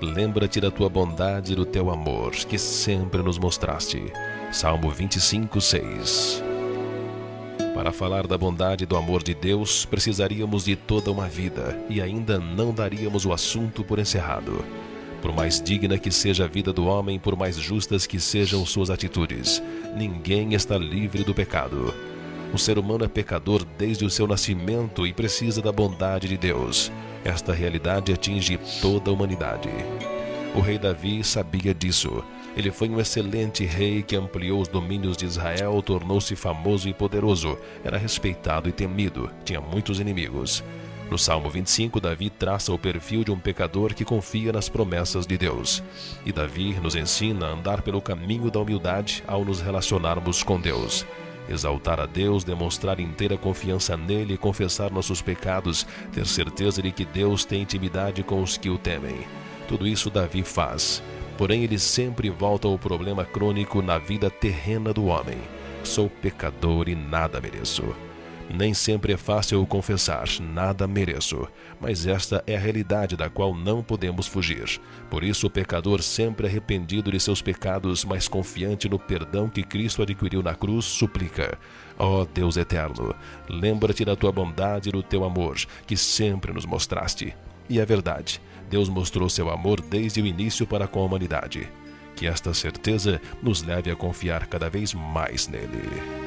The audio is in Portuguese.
lembra-te da tua bondade e do teu amor, que sempre nos mostraste. Salmo 25, 6. Para falar da bondade e do amor de Deus, precisaríamos de toda uma vida, e ainda não daríamos o assunto por encerrado. Por mais digna que seja a vida do homem, por mais justas que sejam suas atitudes, ninguém está livre do pecado. O ser humano é pecador desde o seu nascimento e precisa da bondade de Deus. Esta realidade atinge toda a humanidade. O rei Davi sabia disso. Ele foi um excelente rei que ampliou os domínios de Israel, tornou-se famoso e poderoso, era respeitado e temido, tinha muitos inimigos. No Salmo 25, Davi traça o perfil de um pecador que confia nas promessas de Deus. E Davi nos ensina a andar pelo caminho da humildade ao nos relacionarmos com Deus. Exaltar a Deus, demonstrar inteira confiança nele, confessar nossos pecados, ter certeza de que Deus tem intimidade com os que o temem. Tudo isso Davi faz. Porém, ele sempre volta ao problema crônico na vida terrena do homem. Sou pecador e nada mereço. Nem sempre é fácil confessar, nada mereço, mas esta é a realidade da qual não podemos fugir. Por isso o pecador, sempre arrependido de seus pecados, mas confiante no perdão que Cristo adquiriu na cruz, suplica: ó Deus eterno, lembra-te da tua bondade e do teu amor, que sempre nos mostraste. E é verdade, Deus mostrou seu amor desde o início para com a humanidade. Que esta certeza nos leve a confiar cada vez mais nele.